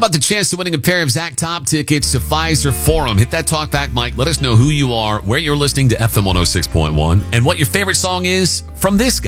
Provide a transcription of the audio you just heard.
about the chance of winning a pair of Zach Top tickets to Pfizer Forum? Hit that talkback mic. Let us know who you are, where you're listening to FM 106.1, and what your favorite song is from this guy.